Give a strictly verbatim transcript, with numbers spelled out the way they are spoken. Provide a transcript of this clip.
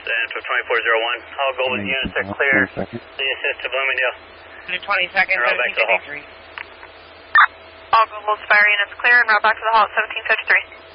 and for twenty-four oh one. All Global units are clear. Please assist to Bloomingdale. In twenty seconds, seventeen fifty-three. All Global Spire units clear and route back to the hall at seventeen fifty-three.